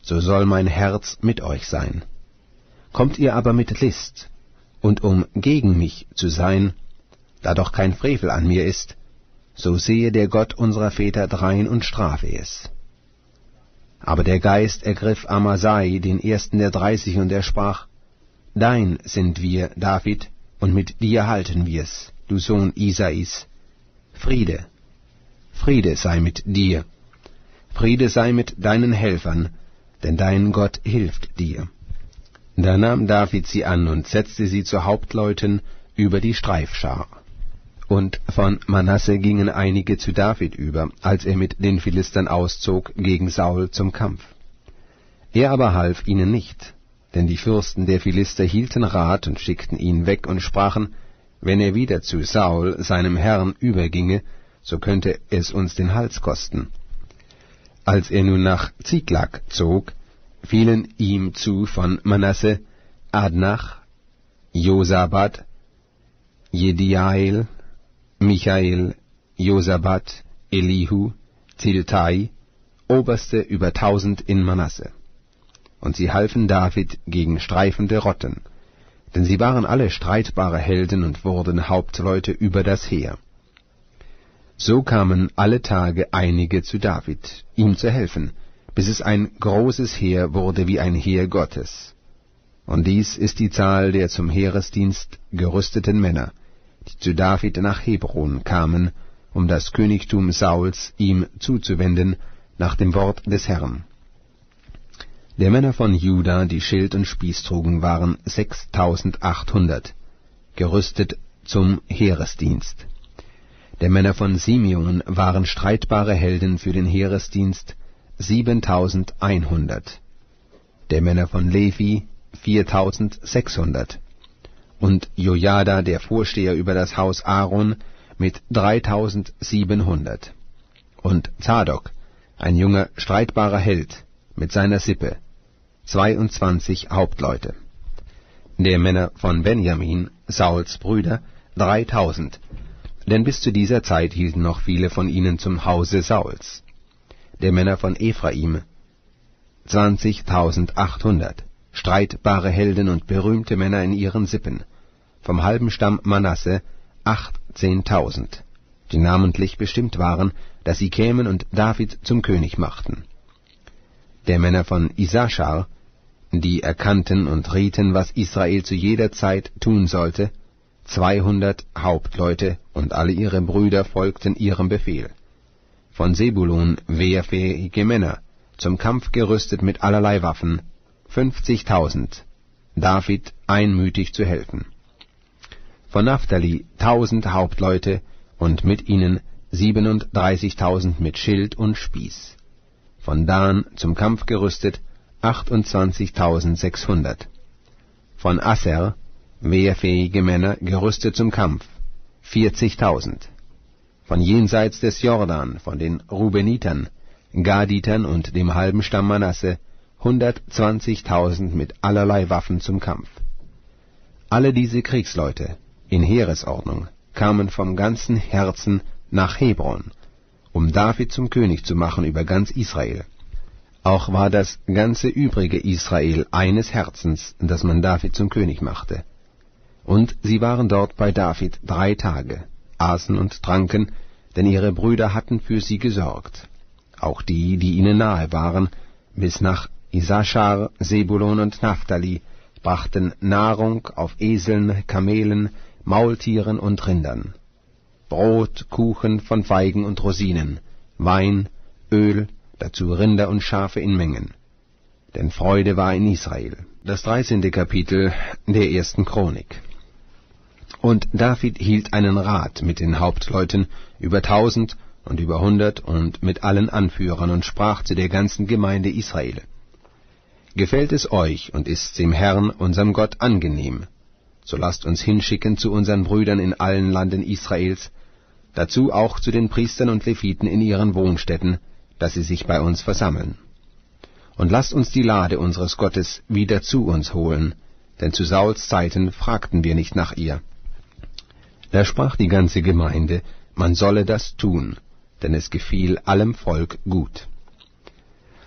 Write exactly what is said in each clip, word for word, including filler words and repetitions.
so soll mein Herz mit euch sein. Kommt ihr aber mit List, und um gegen mich zu sein, da doch kein Frevel an mir ist, so sehe der Gott unserer Väter drein und strafe es. Aber der Geist ergriff Amasai, den ersten der dreißig, und er sprach, Dein sind wir, David, und mit dir halten wir's, du Sohn Isais. Friede, Friede sei mit dir, Friede sei mit deinen Helfern, denn dein Gott hilft dir. Da nahm David sie an und setzte sie zu Hauptleuten über die Streifschar. Und von Manasse gingen einige zu David über, als er mit den Philistern auszog gegen Saul zum Kampf. Er aber half ihnen nicht, denn die Fürsten der Philister hielten Rat und schickten ihn weg und sprachen, wenn er wieder zu Saul, seinem Herrn, überginge, so könnte es uns den Hals kosten. Als er nun nach Ziklag zog, fielen ihm zu von Manasse Adnach, Josabad, Jediael, Michael, Josabad, Elihu, Ziltai, Oberste über tausend in Manasse. Und sie halfen David gegen streifende Rotten, denn sie waren alle streitbare Helden und wurden Hauptleute über das Heer. So kamen alle Tage einige zu David, ihm zu helfen, bis es ein großes Heer wurde wie ein Heer Gottes. Und dies ist die Zahl der zum Heeresdienst gerüsteten Männer, die zu David nach Hebron kamen, um das Königtum Sauls ihm zuzuwenden, nach dem Wort des Herrn. Der Männer von Juda, die Schild und Spieß trugen, waren sechstausendachthundert, gerüstet zum Heeresdienst. Der Männer von Simeon waren streitbare Helden für den Heeresdienst, siebentausendeinhundert. Der Männer von Levi, viertausendsechshundert. Und Jojada, der Vorsteher über das Haus Aaron, mit dreitausendsiebenhundert. Und Zadok, ein junger, streitbarer Held, mit seiner Sippe, zweiundzwanzig Hauptleute. Der Männer von Benjamin, Sauls Brüder, dreitausend, denn bis zu dieser Zeit hielten noch viele von ihnen zum Hause Sauls. Der Männer von Ephraim, zwanzigtausendachthundert, streitbare Helden und berühmte Männer in ihren Sippen, vom halben Stamm Manasse achtzehntausend, die namentlich bestimmt waren, dass sie kämen und David zum König machten. Der Männer von Issachar, die erkannten und rieten, was Israel zu jeder Zeit tun sollte, zweihundert Hauptleute, und alle ihre Brüder folgten ihrem Befehl. Von Sebulun wehrfähige Männer, zum Kampf gerüstet mit allerlei Waffen, fünfzigtausend, David einmütig zu helfen. Von Naphtali tausend Hauptleute, und mit ihnen siebenunddreißigtausend mit Schild und Spieß. Von Dan zum Kampf gerüstet achtundzwanzigtausendsechshundert. Von Asser wehrfähige Männer, gerüstet zum Kampf, vierzigtausend. Von jenseits des Jordan, von den Rubenitern, Gaditern und dem halben Stamm Manasse, hundertzwanzigtausend mit allerlei Waffen zum Kampf. Alle diese Kriegsleute, in Heeresordnung, kamen vom ganzen Herzen nach Hebron, um David zum König zu machen über ganz Israel. Auch war das ganze übrige Israel eines Herzens, dass man David zum König machte. Und sie waren dort bei David drei Tage, aßen und tranken, denn ihre Brüder hatten für sie gesorgt, auch die, die ihnen nahe waren, bis nach Issachar, Sebulon und Naphtali, brachten Nahrung auf Eseln, Kamelen, Maultieren und Rindern, Brot, Kuchen von Feigen und Rosinen, Wein, Öl, dazu Rinder und Schafe in Mengen. Denn Freude war in Israel. Das dreizehnte Kapitel der ersten Chronik. Und David hielt einen Rat mit den Hauptleuten über tausend und über hundert und mit allen Anführern und sprach zu der ganzen Gemeinde Israel: Gefällt es euch und ist's dem Herrn, unserem Gott, angenehm, so lasst uns hinschicken zu unseren Brüdern in allen Landen Israels, dazu auch zu den Priestern und Leviten in ihren Wohnstätten, dass sie sich bei uns versammeln. Und lasst uns die Lade unseres Gottes wieder zu uns holen, denn zu Sauls Zeiten fragten wir nicht nach ihr. Da sprach die ganze Gemeinde, man solle das tun, denn es gefiel allem Volk gut.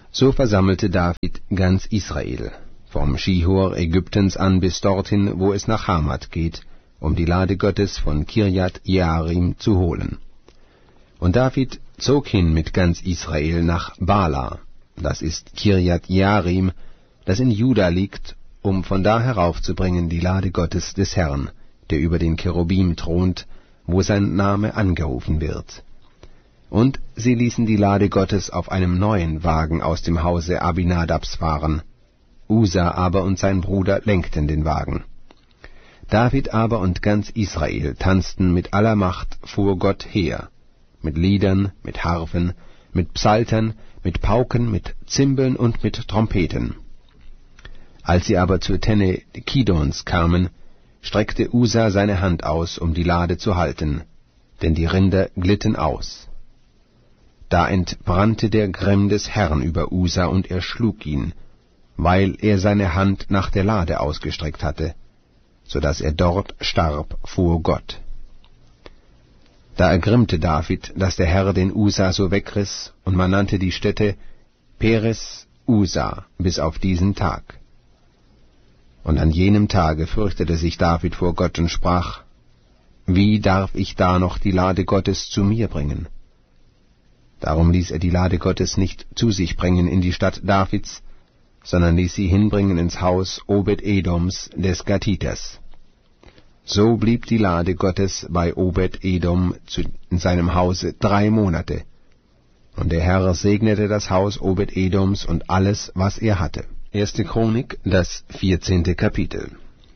So versammelte David ganz Israel, vom Schihor Ägyptens an bis dorthin, wo es nach Hamat geht, um die Lade Gottes von Kirjat Jearim zu holen. Und David zog hin mit ganz Israel nach Bala, das ist Kirjat Jearim, das in Juda liegt, um von da heraufzubringen die Lade Gottes des Herrn, der über den Cherubim thront, wo sein Name angerufen wird. Und sie ließen die Lade Gottes auf einem neuen Wagen aus dem Hause Abinadabs fahren. Usa aber und sein Bruder lenkten den Wagen. David aber und ganz Israel tanzten mit aller Macht vor Gott her, mit Liedern, mit Harfen, mit Psaltern, mit Pauken, mit Zimbeln und mit Trompeten. Als sie aber zur Tenne Kidons kamen, streckte Usa seine Hand aus, um die Lade zu halten, denn die Rinder glitten aus. Da entbrannte der Grimm des Herrn über Usa, und er schlug ihn, weil er seine Hand nach der Lade ausgestreckt hatte, so daß er dort starb vor Gott. Da ergrimmte David, dass der Herr den Usa so wegriss, und man nannte die Stätte Peres Usa bis auf diesen Tag. Und an jenem Tage fürchtete sich David vor Gott und sprach, wie darf ich da noch die Lade Gottes zu mir bringen? Darum ließ er die Lade Gottes nicht zu sich bringen in die Stadt Davids, sondern ließ sie hinbringen ins Haus Obed-Edoms des Gatiters. So blieb die Lade Gottes bei Obed-Edom in seinem Hause drei Monate, und der Herr segnete das Haus Obed-Edoms und alles, was er hatte. Erste Chronik, das vierzehnte Kapitel.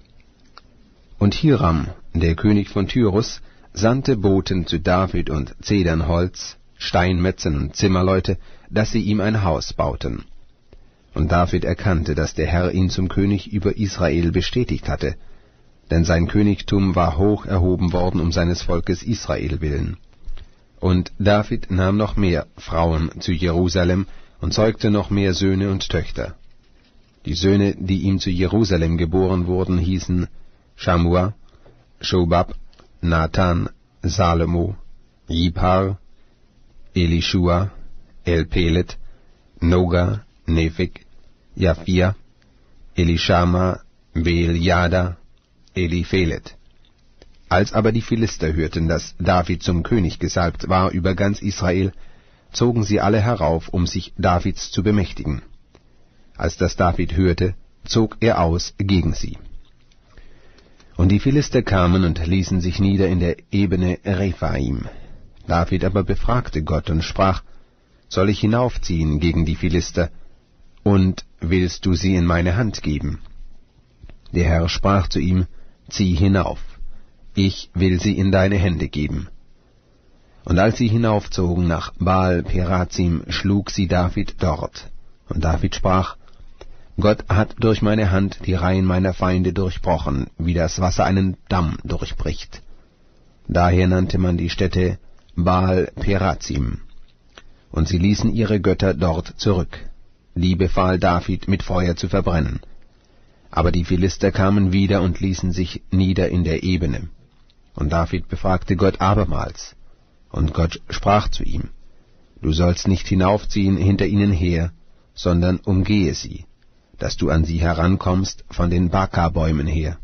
Und Hiram, der König von Tyrus, sandte Boten zu David und Zedernholz, Steinmetzen und Zimmerleute, dass sie ihm ein Haus bauten. Und David erkannte, dass der Herr ihn zum König über Israel bestätigt hatte, denn sein Königtum war hoch erhoben worden um seines Volkes Israel willen. Und David nahm noch mehr Frauen zu Jerusalem und zeugte noch mehr Söhne und Töchter. Die Söhne, die ihm zu Jerusalem geboren wurden, hießen Schamua, Schobab, Nathan, Salomo, Jibhar, Elishua, Elpelet, Noga, Nepheg, Japhia, Elishama, Beeljada, Eliphelet. Als aber die Philister hörten, dass David zum König gesalbt war über ganz Israel, zogen sie alle herauf, um sich Davids zu bemächtigen. Als das David hörte, zog er aus gegen sie. Und die Philister kamen und ließen sich nieder in der Ebene Rephaim. David aber befragte Gott und sprach, soll ich hinaufziehen gegen die Philister, und willst du sie in meine Hand geben? Der Herr sprach zu ihm, zieh hinauf, ich will sie in deine Hände geben. Und als sie hinaufzogen nach Baal-Perazim, schlug sie David dort. Und David sprach, Gott hat durch meine Hand die Reihen meiner Feinde durchbrochen, wie das Wasser einen Damm durchbricht. Daher nannte man die Stätte Baal-Perazim. Und sie ließen ihre Götter dort zurück. Die befahl David, mit Feuer zu verbrennen. Aber die Philister kamen wieder und ließen sich nieder in der Ebene. Und David befragte Gott abermals. Und Gott sprach zu ihm, du sollst nicht hinaufziehen hinter ihnen her, sondern umgehe sie, dass du an sie herankommst von den Baka-Bäumen her.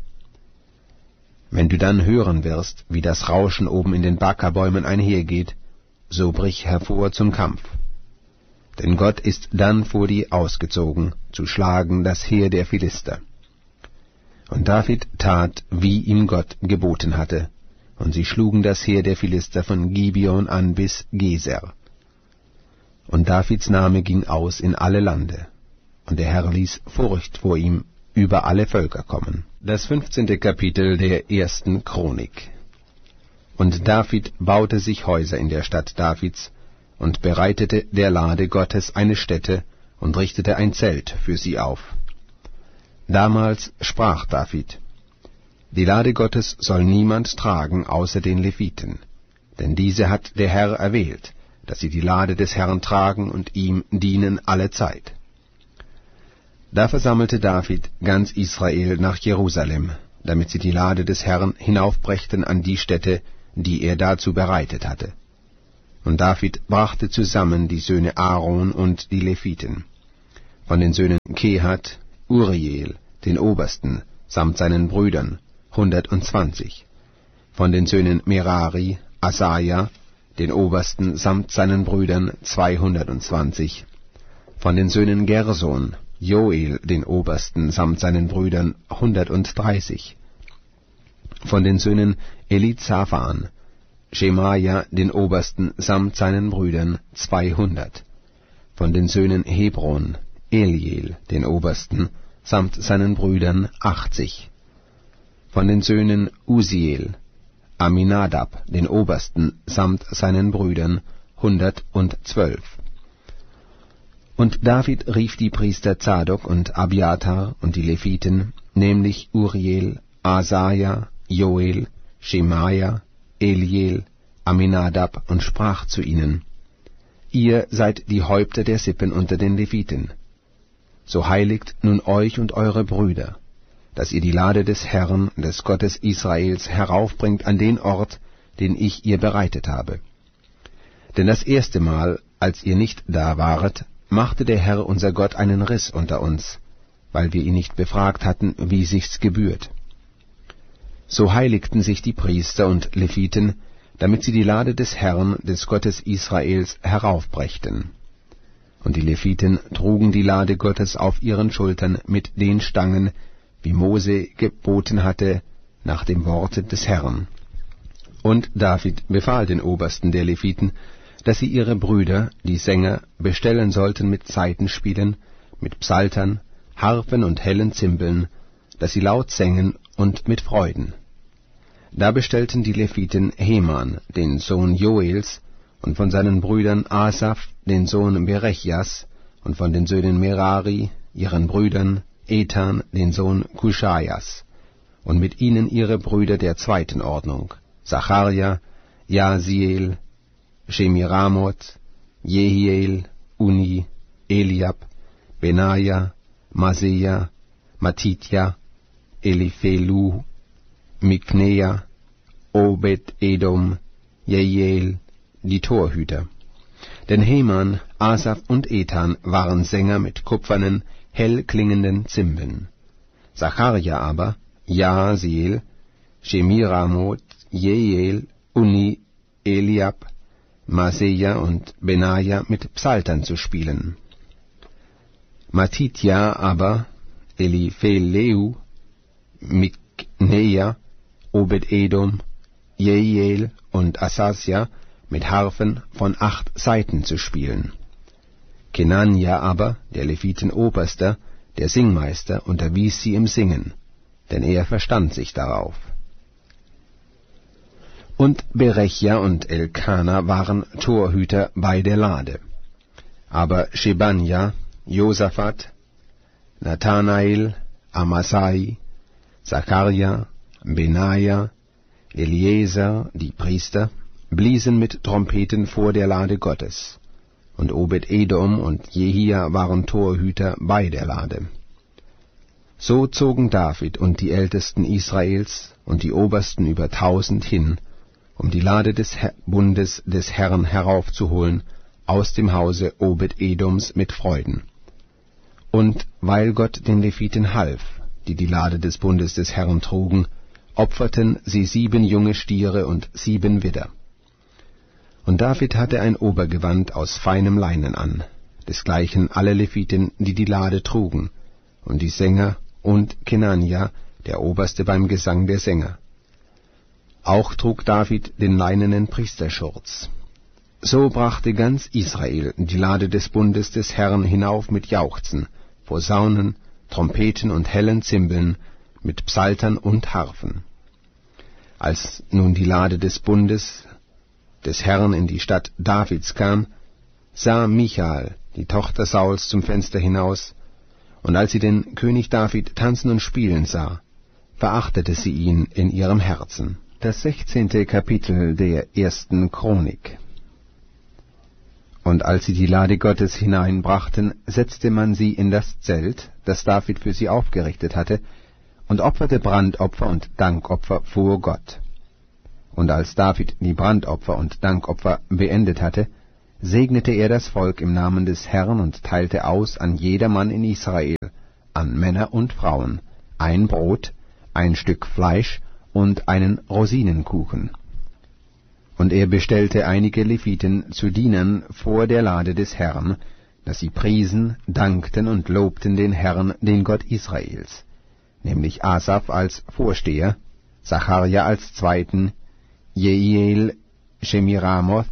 Wenn du dann hören wirst, wie das Rauschen oben in den Baka-Bäumen einhergeht, so brich hervor zum Kampf. Denn Gott ist dann vor dir ausgezogen, zu schlagen das Heer der Philister. Und David tat, wie ihm Gott geboten hatte, und sie schlugen das Heer der Philister von Gibeon an bis Geser. Und Davids Name ging aus in alle Lande, und der Herr ließ Furcht vor ihm über alle Völker kommen. Das fünfzehnte Kapitel der ersten Chronik. Und David baute sich Häuser in der Stadt Davids und bereitete der Lade Gottes eine Stätte und richtete ein Zelt für sie auf. Damals sprach David, die Lade Gottes soll niemand tragen außer den Leviten, denn diese hat der Herr erwählt, dass sie die Lade des Herrn tragen und ihm dienen alle Zeit. Da versammelte David ganz Israel nach Jerusalem, damit sie die Lade des Herrn hinaufbrächten an die Stätte, die er dazu bereitet hatte. Und David brachte zusammen die Söhne Aaron und die Leviten, Von den Söhnen Kehat, Uriel, den Obersten, samt seinen Brüdern, hundertundzwanzig. Von den Söhnen Merari, Asaja, den Obersten, samt seinen Brüdern, zweihundertundzwanzig. Von den Söhnen Gerson, Joel, den Obersten, samt seinen Brüdern, hundertunddreißig. Von den Söhnen Elizaphan, Schemaja, den Obersten, samt seinen Brüdern, zweihundert. Von den Söhnen Hebron, Eliel, den Obersten, samt seinen Brüdern, achtzig. Von den Söhnen Usiel, Aminadab, den Obersten, samt seinen Brüdern, hundertzwölf. Und David rief die Priester Zadok und Abiathar und die Leviten, nämlich Uriel, Asaja, Joel, Schemaja, Eliel, Aminadab, und sprach zu ihnen: Ihr seid die Häupter der Sippen unter den Leviten. So heiligt nun euch und eure Brüder, dass ihr die Lade des Herrn, des Gottes Israels, heraufbringt an den Ort, den ich ihr bereitet habe. Denn das erste Mal, als ihr nicht da waret, machte der Herr unser Gott einen Riss unter uns, weil wir ihn nicht befragt hatten, wie sich's gebührt. So heiligten sich die Priester und Leviten, damit sie die Lade des Herrn, des Gottes Israels, heraufbrächten. Und die Leviten trugen die Lade Gottes auf ihren Schultern mit den Stangen, wie Mose geboten hatte, nach dem Worte des Herrn. Und David befahl den Obersten der Leviten, dass sie ihre Brüder, die Sänger, bestellen sollten mit Saitenspielen, mit Psaltern, Harfen und hellen Zimbeln, dass sie laut sängen und mit Freuden. Da bestellten die Leviten Heman, den Sohn Joels, und von seinen Brüdern Asaph, den Sohn Berechias, und von den Söhnen Merari, ihren Brüdern, Ethan, den Sohn Kuschajas, und mit ihnen ihre Brüder der zweiten Ordnung, Zacharja, Jaasiel, Shemiramoth, Jehiel, Uni, Eliab, Benaja, Maseja, Matitja, Eliphelu, Mikneja, Obed-Edom, Jehiel, die Torhüter. Denn Heman, Asaph und Ethan waren Sänger mit kupfernen, hell klingenden Zimbeln. Zacharja aber, Jaasiel, Shemiramoth, Jehiel, Uni, Eliab, Maseja und Benaja mit Psaltern zu spielen. Matitja aber, Elipheleu, Mikneja, Obed-Edom, Jehiel und Asasja mit Harfen von acht Saiten zu spielen. Kenania aber, der Leviten Oberster, der Singmeister, unterwies sie im Singen, denn er verstand sich darauf. Und Berechja und Elkana waren Torhüter bei der Lade. Aber Shebanja, Josaphat, Nathanael, Amasai, Zacharja, Benaja, Eliezer, die Priester, bliesen mit Trompeten vor der Lade Gottes, und Obed-Edom und Jehia waren Torhüter bei der Lade. So zogen David und die Ältesten Israels und die Obersten über tausend hin, um die Lade des Her- Bundes des Herrn heraufzuholen aus dem Hause Obed-Edoms mit Freuden. Und weil Gott den Leviten half, die die Lade des Bundes des Herrn trugen, opferten sie sieben junge Stiere und sieben Widder. Und David hatte ein Obergewand aus feinem Leinen an, desgleichen alle Leviten, die die Lade trugen, und die Sänger und Kenania, der Oberste beim Gesang der Sänger. Auch trug David den leinenen Priesterschurz. So brachte ganz Israel die Lade des Bundes des Herrn hinauf mit Jauchzen, Posaunen, Trompeten und hellen Zimbeln, mit Psaltern und Harfen. Als nun die Lade des Bundes des Herrn in die Stadt Davids kam, sah Michal, die Tochter Sauls, zum Fenster hinaus, und als sie den König David tanzen und spielen sah, verachtete sie ihn in ihrem Herzen. Das sechzehnte Kapitel der ersten Chronik. Und als sie die Lade Gottes hineinbrachten, setzte man sie in das Zelt, das David für sie aufgerichtet hatte, und opferte Brandopfer und Dankopfer vor Gott. Und als David die Brandopfer und Dankopfer beendet hatte, segnete er das Volk im Namen des Herrn und teilte aus an jedermann in Israel, an Männer und Frauen, ein Brot, ein Stück Fleisch und einen Rosinenkuchen. Und er bestellte einige Leviten zu Dienern vor der Lade des Herrn, dass sie priesen, dankten und lobten den Herrn, den Gott Israels, nämlich Asaph als Vorsteher, Zacharja als Zweiten, Jehiel, Shemiramoth,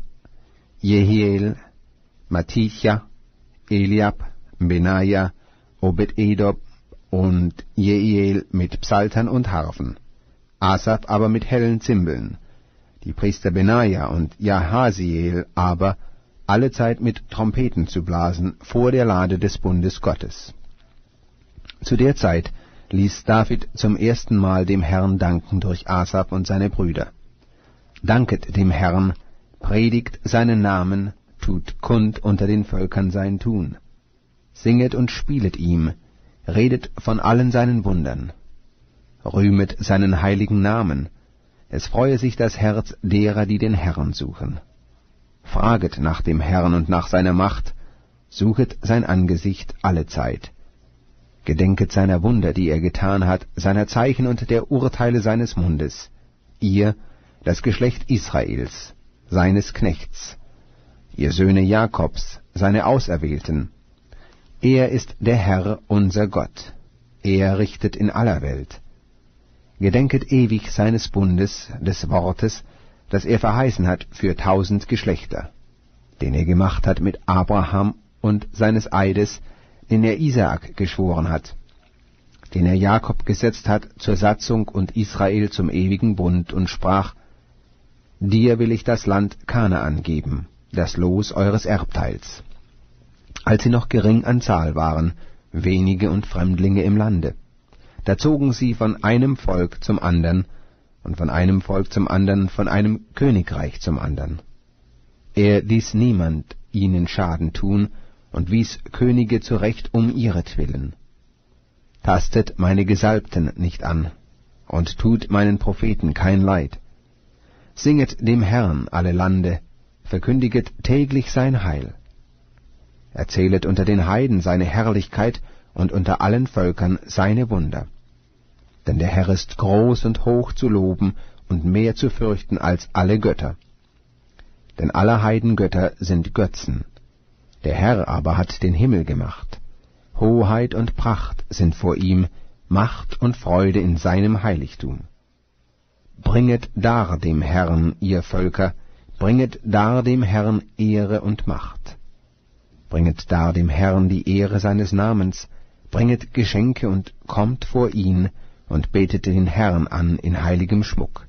Jehiel, Matithia, Eliab, Benaja, Obed-Edom und Jehiel mit Psaltern und Harfen, Asaph aber mit hellen Zimbeln, die Priester Benaja und Jahasiel aber allezeit mit Trompeten zu blasen vor der Lade des Bundes Gottes. Zu der Zeit ließ David zum ersten Mal dem Herrn danken durch Asaph und seine Brüder. Danket dem Herrn, predigt seinen Namen, tut kund unter den Völkern sein Tun. Singet und spielet ihm, redet von allen seinen Wundern. Rühmet seinen heiligen Namen, es freue sich das Herz derer, die den Herrn suchen. Fraget nach dem Herrn und nach seiner Macht, suchet sein Angesicht allezeit. Gedenket seiner Wunder, die er getan hat, seiner Zeichen und der Urteile seines Mundes, ihr, das Geschlecht Israels, seines Knechts, ihr Söhne Jakobs, seine Auserwählten. Er ist der Herr, unser Gott, er richtet in aller Welt. Gedenket ewig seines Bundes, des Wortes, das er verheißen hat für tausend Geschlechter, den er gemacht hat mit Abraham und seines Eides, den er Isaak geschworen hat, den er Jakob gesetzt hat zur Satzung und Israel zum ewigen Bund und sprach, dir will ich das Land Kanaan geben, das Los eures Erbteils. Als sie noch gering an Zahl waren, wenige und Fremdlinge im Lande, da zogen sie von einem Volk zum andern, und von einem Volk zum andern, von einem Königreich zum andern. Er ließ niemand ihnen Schaden tun, und wies Könige zurecht um ihretwillen. Tastet meine Gesalbten nicht an, und tut meinen Propheten kein Leid. Singet dem Herrn alle Lande, verkündiget täglich sein Heil. Erzählet unter den Heiden seine Herrlichkeit und unter allen Völkern seine Wunder. Denn der Herr ist groß und hoch zu loben und mehr zu fürchten als alle Götter. Denn alle Heidengötter sind Götzen. Der Herr aber hat den Himmel gemacht. Hoheit und Pracht sind vor ihm, Macht und Freude in seinem Heiligtum. Bringet dar dem Herrn, ihr Völker, bringet dar dem Herrn Ehre und Macht. Bringet dar dem Herrn die Ehre seines Namens, bringet Geschenke und kommt vor ihn und betet den Herrn an in heiligem Schmuck.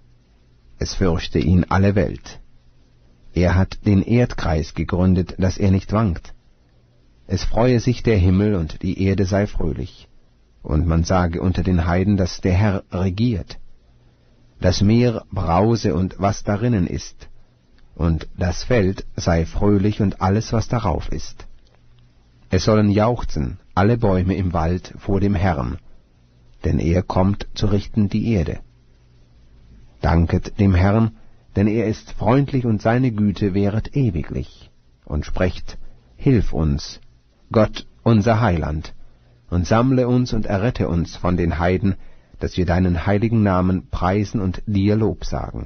Es fürchte ihn alle Welt. Er hat den Erdkreis gegründet, dass er nicht wankt. Es freue sich der Himmel und die Erde sei fröhlich. Und man sage unter den Heiden, dass der Herr regiert. Das Meer brause und was darinnen ist. Und das Feld sei fröhlich und alles, was darauf ist. Es sollen jauchzen alle Bäume im Wald vor dem Herrn, denn er kommt zu richten die Erde. Danket dem Herrn, denn er ist freundlich und seine Güte währet ewiglich. Und sprecht, hilf uns, Gott, unser Heiland, und sammle uns und errette uns von den Heiden, dass wir deinen heiligen Namen preisen und dir Lob sagen.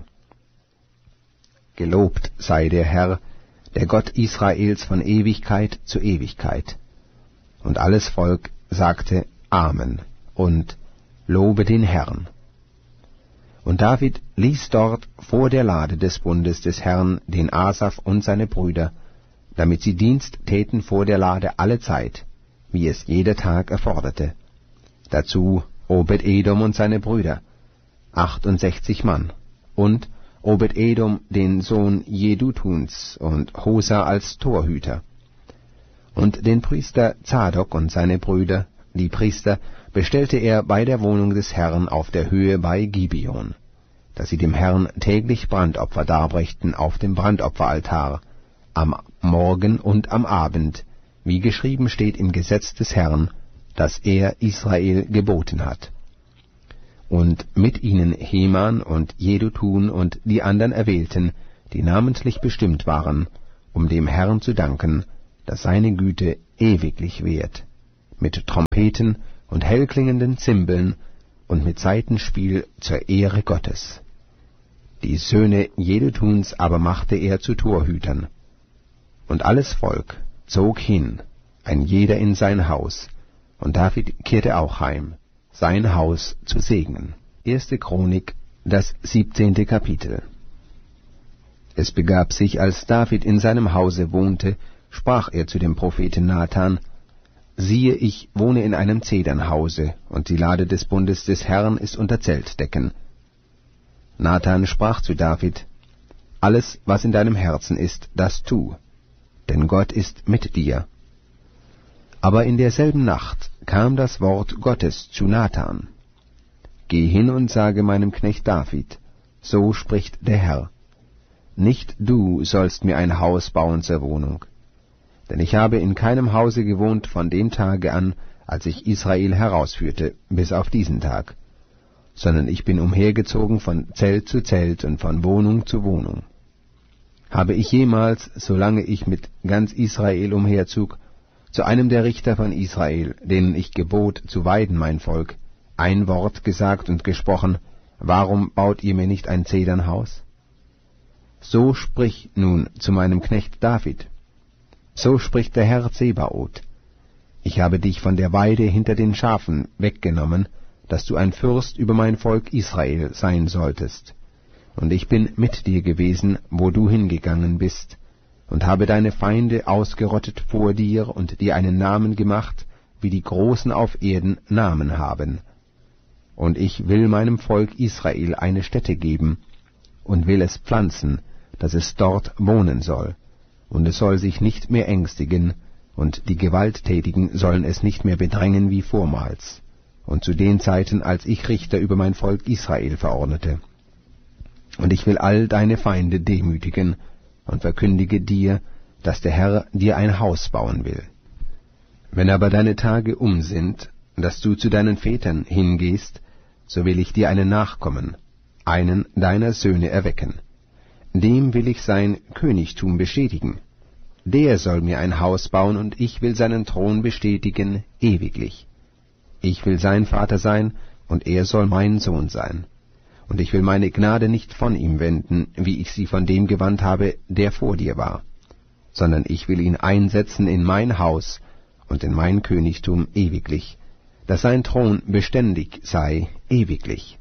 Gelobt sei der Herr, der Gott Israels von Ewigkeit zu Ewigkeit. Und alles Volk sagte Amen und Lobe den Herrn. Und David ließ dort vor der Lade des Bundes des Herrn den Asaph und seine Brüder, damit sie Dienst täten vor der Lade allezeit, wie es jeder Tag erforderte. Dazu Obed-Edom und seine Brüder, achtundsechzig Mann, und Obed-Edom den Sohn Jedutuns und Hosa als Torhüter. Und den Priester Zadok und seine Brüder, die Priester, bestellte er bei der Wohnung des Herrn auf der Höhe bei Gibeon, dass sie dem Herrn täglich Brandopfer darbrächten auf dem Brandopferaltar, am Morgen und am Abend, wie geschrieben steht im Gesetz des Herrn, das er Israel geboten hat. Und mit ihnen Heman und Jedutun und die andern Erwählten, die namentlich bestimmt waren, um dem Herrn zu danken, dass seine Güte ewiglich währt, mit Trompeten und hellklingenden Zimbeln und mit Saitenspiel zur Ehre Gottes. Die Söhne Jedutuns aber machte er zu Torhütern. Und alles Volk zog hin, ein jeder in sein Haus, und David kehrte auch heim, sein Haus zu segnen. Erste Chronik, das siebzehnte Kapitel. Es begab sich, als David in seinem Hause wohnte, sprach er zu dem Propheten Nathan: Siehe, ich wohne in einem Zedernhause, und die Lade des Bundes des Herrn ist unter Zeltdecken. Nathan sprach zu David: Alles, was in deinem Herzen ist, das tu, denn Gott ist mit dir. Aber in derselben Nacht kam das Wort Gottes zu Nathan: Geh hin und sage meinem Knecht David, so spricht der Herr: Nicht du sollst mir ein Haus bauen zur Wohnung. Denn ich habe in keinem Hause gewohnt von dem Tage an, als ich Israel herausführte, bis auf diesen Tag, sondern ich bin umhergezogen von Zelt zu Zelt und von Wohnung zu Wohnung. Habe ich jemals, solange ich mit ganz Israel umherzog, zu einem der Richter von Israel, denen ich gebot, zu weiden mein Volk, ein Wort gesagt und gesprochen: Warum baut ihr mir nicht ein Zedernhaus? So sprich nun zu meinem Knecht David: So spricht der Herr Zebaoth: Ich habe dich von der Weide hinter den Schafen weggenommen, dass du ein Fürst über mein Volk Israel sein solltest. Und ich bin mit dir gewesen, wo du hingegangen bist, und habe deine Feinde ausgerottet vor dir und dir einen Namen gemacht, wie die Großen auf Erden Namen haben. Und ich will meinem Volk Israel eine Stätte geben, und will es pflanzen, dass es dort wohnen soll, und es soll sich nicht mehr ängstigen, und die Gewalttätigen sollen es nicht mehr bedrängen wie vormals, und zu den Zeiten, als ich Richter über mein Volk Israel verordnete. Und ich will all deine Feinde demütigen, und verkündige dir, dass der Herr dir ein Haus bauen will. Wenn aber deine Tage um sind, dass du zu deinen Vätern hingehst, so will ich dir einen Nachkommen, einen deiner Söhne erwecken. Dem will ich sein Königtum bestätigen. Der soll mir ein Haus bauen, und ich will seinen Thron bestätigen ewiglich. Ich will sein Vater sein, und er soll mein Sohn sein. Und ich will meine Gnade nicht von ihm wenden, wie ich sie von dem gewandt habe, der vor dir war, sondern ich will ihn einsetzen in mein Haus und in mein Königtum ewiglich, dass sein Thron beständig sei ewiglich.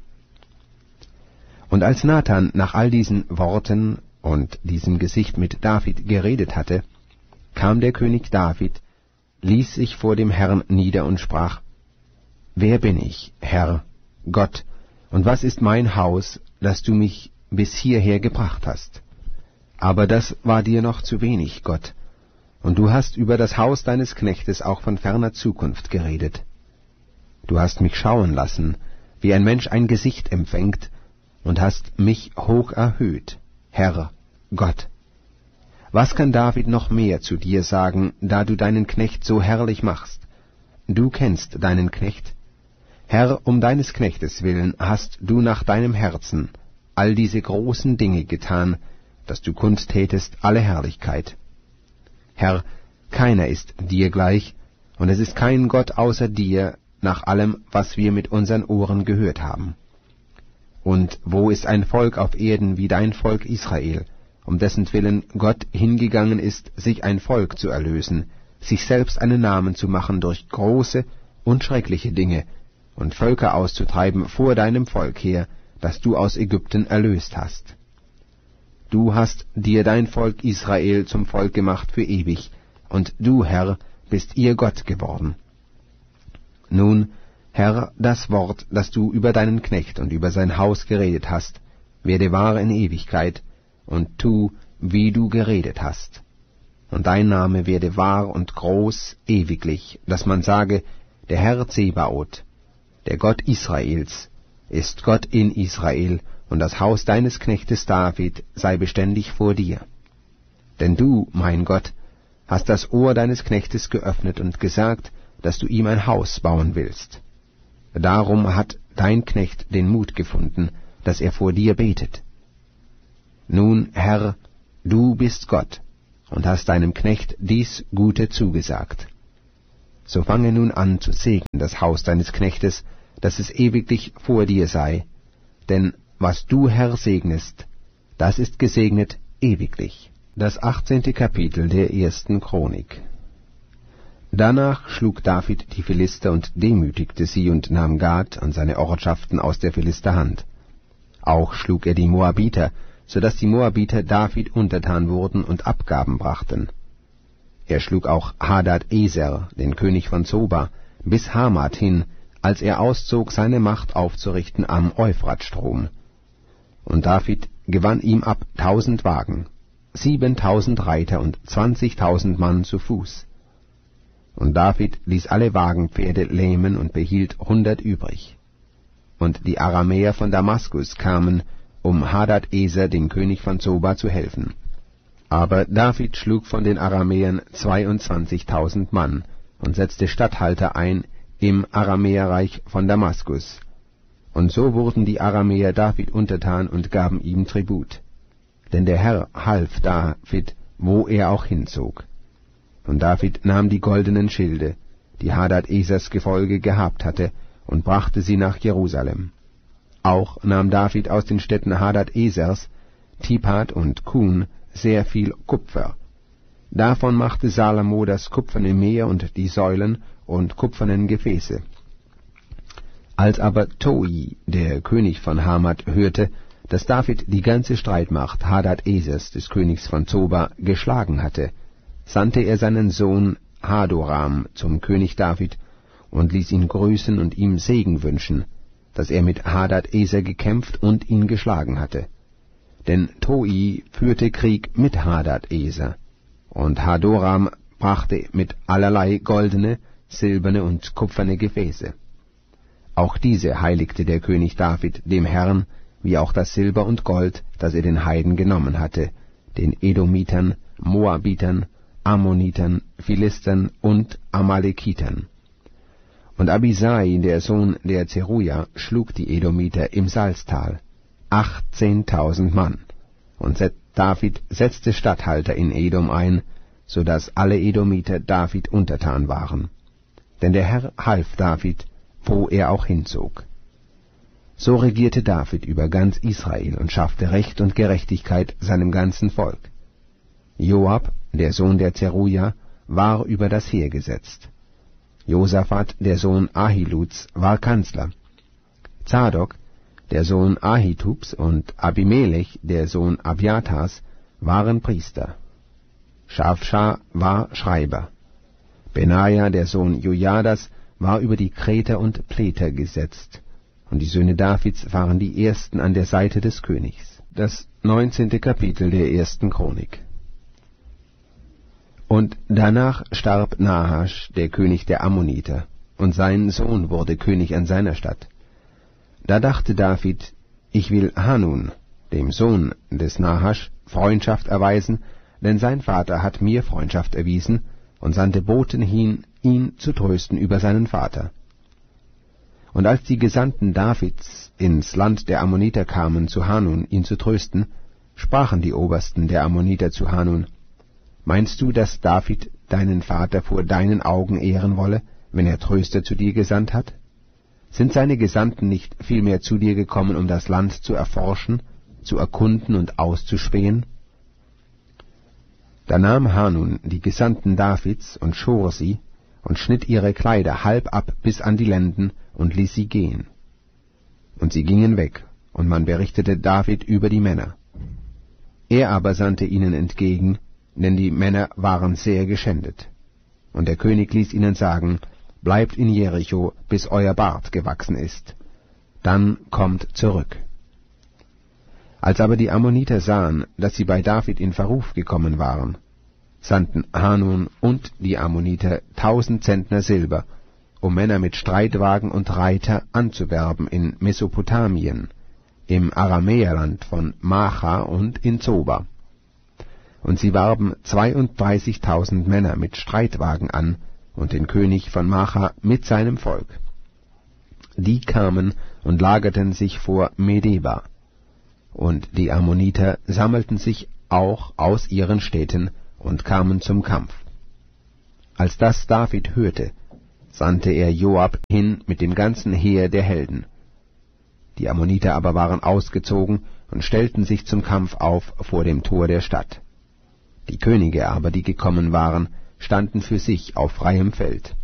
Und als Nathan nach all diesen Worten und diesem Gesicht mit David geredet hatte, kam der König David, ließ sich vor dem Herrn nieder und sprach: Wer bin ich, Herr, Gott, und was ist mein Haus, dass du mich bis hierher gebracht hast? Aber das war dir noch zu wenig, Gott, und du hast über das Haus deines Knechtes auch von ferner Zukunft geredet. Du hast mich schauen lassen, wie ein Mensch ein Gesicht empfängt, und hast mich hoch erhöht, Herr, Gott. Was kann David noch mehr zu dir sagen, da du deinen Knecht so herrlich machst? Du kennst deinen Knecht. Herr, um deines Knechtes willen hast du nach deinem Herzen all diese großen Dinge getan, dass du kundtätest alle Herrlichkeit. Herr, keiner ist dir gleich, und es ist kein Gott außer dir, nach allem, was wir mit unseren Ohren gehört haben. Und wo ist ein Volk auf Erden wie dein Volk Israel, um dessen Willen Gott hingegangen ist, sich ein Volk zu erlösen, sich selbst einen Namen zu machen durch große und schreckliche Dinge, und Völker auszutreiben vor deinem Volk her, das du aus Ägypten erlöst hast. Du hast dir dein Volk Israel zum Volk gemacht für ewig, und du, Herr, bist ihr Gott geworden. Nun, Herr, das Wort, das du über deinen Knecht und über sein Haus geredet hast, werde wahr in Ewigkeit, und tu, wie du geredet hast. Und dein Name werde wahr und groß ewiglich, dass man sage, der Herr Zebaoth, der Gott Israels, ist Gott in Israel, und das Haus deines Knechtes David sei beständig vor dir. Denn du, mein Gott, hast das Ohr deines Knechtes geöffnet und gesagt, dass du ihm ein Haus bauen willst. Darum hat dein Knecht den Mut gefunden, dass er vor dir betet. Nun, Herr, du bist Gott, und hast deinem Knecht dies Gute zugesagt. So fange nun an zu segnen das Haus deines Knechtes, dass es ewiglich vor dir sei, denn was du, Herr, segnest, das ist gesegnet ewiglich. Das achtzehnte Kapitel der ersten Chronik. Danach schlug David die Philister und demütigte sie und nahm Gad und seine Ortschaften aus der Philister Hand. Auch schlug er die Moabiter, so dass die Moabiter David untertan wurden und Abgaben brachten. Er schlug auch Hadad-Eser, den König von Zoba, bis Hamat hin, als er auszog, seine Macht aufzurichten am Euphratstrom. Und David gewann ihm ab tausend Wagen, siebentausend Reiter und zwanzigtausend Mann zu Fuß. Und David ließ alle Wagenpferde lähmen und behielt hundert übrig. Und die Aramäer von Damaskus kamen, um Hadad-Eser, den König von Zoba, zu helfen. Aber David schlug von den Aramäern zweiundzwanzigtausend Mann und setzte Statthalter ein im Aramäerreich von Damaskus. Und so wurden die Aramäer David untertan und gaben ihm Tribut. Denn der Herr half David, wo er auch hinzog. Und David nahm die goldenen Schilde, die Hadad-Esers Gefolge gehabt hatte, und brachte sie nach Jerusalem. Auch nahm David aus den Städten Hadad-Esers, Tipat und Kun, sehr viel Kupfer. Davon machte Salomo das kupferne Meer und die Säulen und kupfernen Gefäße. Als aber Toi, der König von Hamat, hörte, dass David die ganze Streitmacht Hadad-Esers, des Königs von Zoba, geschlagen hatte, sandte er seinen Sohn Hadoram zum König David und ließ ihn grüßen und ihm Segen wünschen, dass er mit Hadad-Eser gekämpft und ihn geschlagen hatte. Denn Toi führte Krieg mit Hadad-Eser, und Hadoram brachte mit allerlei goldene, silberne und kupferne Gefäße. Auch diese heiligte der König David dem Herrn, wie auch das Silber und Gold, das er den Heiden genommen hatte, den Edomitern, Moabitern, Ammonitern, Philistern und Amalekitern. Und Abisai, der Sohn der Zeruja, schlug die Edomiter im Salztal, achtzehntausend Mann, und David setzte Statthalter in Edom ein, so daß alle Edomiter David untertan waren. Denn der Herr half David, wo er auch hinzog. So regierte David über ganz Israel und schaffte Recht und Gerechtigkeit seinem ganzen Volk. Joab, der Sohn der Zeruja, war über das Heer gesetzt. Josaphat, der Sohn Ahiluds, war Kanzler. Zadok, der Sohn Ahitubs, und Abimelech, der Sohn Abiatars, waren Priester. Schafscha war Schreiber. Benaja, der Sohn Jojadas, war über die Kreter und Pleter gesetzt, und die Söhne Davids waren die ersten an der Seite des Königs. Das neunzehnte Kapitel der ersten Chronik. Und danach starb Nahasch, der König der Ammoniter, und sein Sohn wurde König an seiner Stadt. Da dachte David, ich will Hanun, dem Sohn des Nahasch, Freundschaft erweisen, denn sein Vater hat mir Freundschaft erwiesen, und sandte Boten hin, ihn zu trösten über seinen Vater. Und als die Gesandten Davids ins Land der Ammoniter kamen zu Hanun, ihn zu trösten, sprachen die Obersten der Ammoniter zu Hanun: Meinst du, dass David deinen Vater vor deinen Augen ehren wolle, wenn er Tröster zu dir gesandt hat? Sind seine Gesandten nicht vielmehr zu dir gekommen, um das Land zu erforschen, zu erkunden und auszuspähen? Da nahm Hanun die Gesandten Davids und schor sie und schnitt ihre Kleider halb ab bis an die Lenden und ließ sie gehen. Und sie gingen weg, und man berichtete David über die Männer. Er aber sandte ihnen entgegen, denn die Männer waren sehr geschändet. Und der König ließ ihnen sagen: Bleibt in Jericho, bis euer Bart gewachsen ist. Dann kommt zurück. Als aber die Ammoniter sahen, dass sie bei David in Verruf gekommen waren, sandten Hanun und die Ammoniter tausend Zentner Silber, um Männer mit Streitwagen und Reiter anzuwerben in Mesopotamien, im Aramäerland von Macha und in Zoba. Und sie warben zweiunddreißigtausend Männer mit Streitwagen an und den König von Macha mit seinem Volk. Die kamen und lagerten sich vor Medeba. Und die Ammoniter sammelten sich auch aus ihren Städten und kamen zum Kampf. Als das David hörte, sandte er Joab hin mit dem ganzen Heer der Helden. Die Ammoniter aber waren ausgezogen und stellten sich zum Kampf auf vor dem Tor der Stadt. Die Könige aber, die gekommen waren, standen für sich auf freiem Feld.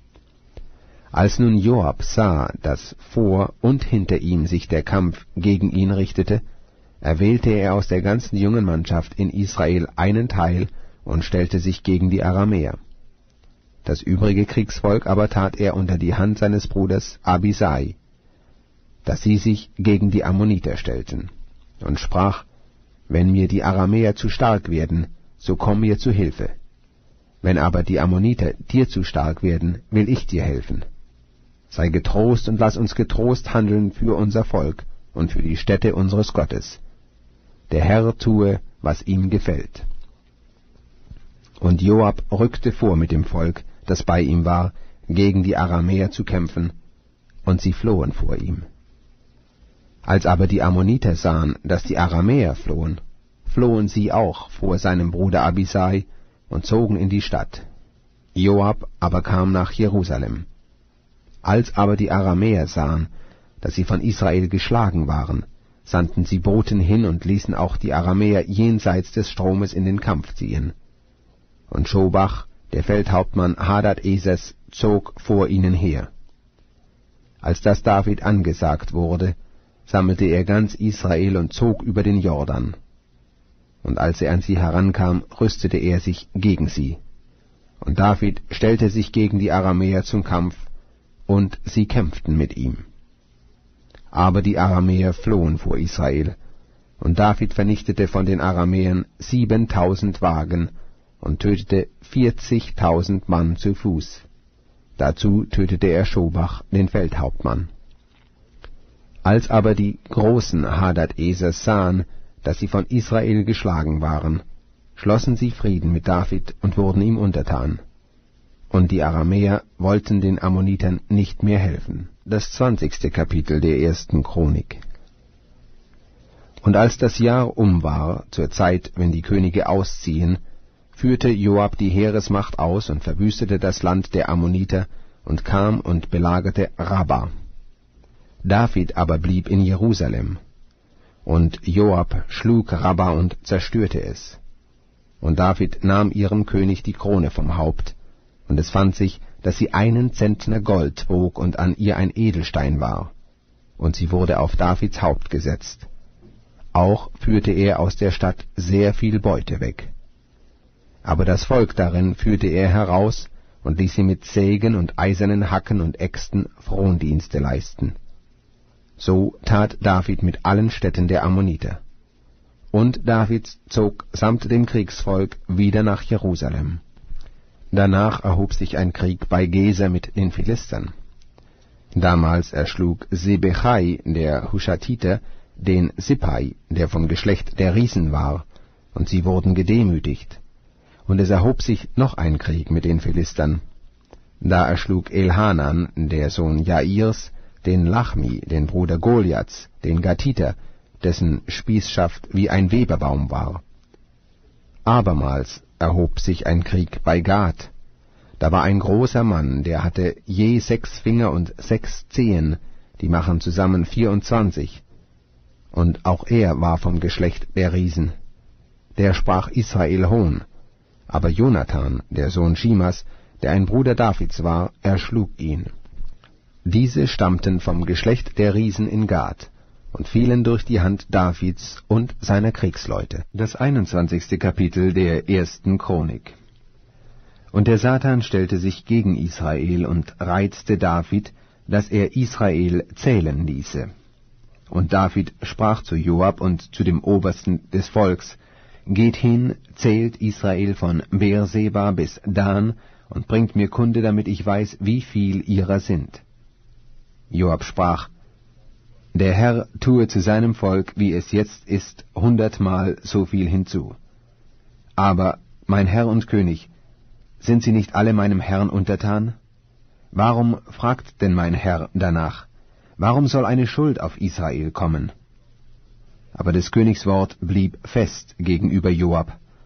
Als nun Joab sah, dass vor und hinter ihm sich der Kampf gegen ihn richtete, erwählte er aus der ganzen jungen Mannschaft in Israel einen Teil und stellte sich gegen die Aramäer. Das übrige Kriegsvolk aber tat er unter die Hand seines Bruders Abisai, dass sie sich gegen die Ammoniter stellten, und sprach: Wenn mir die Aramäer zu stark werden, so komm mir zu Hilfe. Wenn aber die Ammoniter dir zu stark werden, will ich dir helfen. Sei getrost und lass uns getrost handeln für unser Volk und für die Stätte unseres Gottes. Der Herr tue, was ihm gefällt. Und Joab rückte vor mit dem Volk, das bei ihm war, gegen die Aramäer zu kämpfen, und sie flohen vor ihm. Als aber die Ammoniter sahen, dass die Aramäer flohen, flohen sie auch vor seinem Bruder Abisai und zogen in die Stadt. Joab aber kam nach Jerusalem. Als aber die Aramäer sahen, dass sie von Israel geschlagen waren, sandten sie Boten hin und ließen auch die Aramäer jenseits des Stromes in den Kampf ziehen. Und Schobach, der Feldhauptmann Hadad-Esers, zog vor ihnen her. Als das David angesagt wurde, sammelte er ganz Israel und zog über den Jordan. Und als er an sie herankam, rüstete er sich gegen sie. Und David stellte sich gegen die Aramäer zum Kampf, und sie kämpften mit ihm. Aber die Aramäer flohen vor Israel, und David vernichtete von den Aramäern siebentausend Wagen und tötete vierzigtausend Mann zu Fuß. Dazu tötete er Schobach, den Feldhauptmann. Als aber die großen Hadad-Esers sahen, dass sie von Israel geschlagen waren, schlossen sie Frieden mit David und wurden ihm untertan. Und die Aramäer wollten den Ammonitern nicht mehr helfen. Das zwanzigste Kapitel der ersten Chronik. Und als das Jahr um war, zur Zeit, wenn die Könige ausziehen, führte Joab die Heeresmacht aus und verwüstete das Land der Ammoniter und kam und belagerte Rabba. David aber blieb in Jerusalem. Und Joab schlug Rabba und zerstörte es. Und David nahm ihrem König die Krone vom Haupt, und es fand sich, dass sie einen Zentner Gold wog und an ihr ein Edelstein war. Und sie wurde auf Davids Haupt gesetzt. Auch führte er aus der Stadt sehr viel Beute weg. Aber das Volk darin führte er heraus und ließ sie mit Sägen und eisernen Hacken und Äxten Frondienste leisten. So tat David mit allen Städten der Ammoniter. Und David zog samt dem Kriegsvolk wieder nach Jerusalem. Danach erhob sich ein Krieg bei Geser mit den Philistern. Damals erschlug Sebechai, der Hushatiter, den Sippai, der vom Geschlecht der Riesen war, und sie wurden gedemütigt. Und es erhob sich noch ein Krieg mit den Philistern. Da erschlug Elhanan, der Sohn Jairs, den Lachmi, den Bruder Goliaths, den Gatiter, dessen Spießschaft wie ein Weberbaum war. Abermals erhob sich ein Krieg bei Gath. Da war ein großer Mann, der hatte je sechs Finger und sechs Zehen, die machen zusammen vierundzwanzig. Und auch er war vom Geschlecht der Riesen. Der sprach Israel Hohn. Aber Jonathan, der Sohn Schimas, der ein Bruder Davids war, erschlug ihn. Diese stammten vom Geschlecht der Riesen in Gath und fielen durch die Hand Davids und seiner Kriegsleute. Das einundzwanzigste Kapitel der ersten Chronik. Und der Satan stellte sich gegen Israel und reizte David, dass er Israel zählen ließe. Und David sprach zu Joab und zu dem Obersten des Volks: Geht hin, zählt Israel von Beerseba bis Dan und bringt mir Kunde, damit ich weiß, wie viel ihrer sind. Joab sprach: Der Herr tue zu seinem Volk, wie es jetzt ist, hundertmal so viel hinzu. Aber, mein Herr und König, sind sie nicht alle meinem Herrn untertan? Warum fragt denn mein Herr danach? Warum soll eine Schuld auf Israel kommen? Aber des Königs Wort blieb fest gegenüber Joab,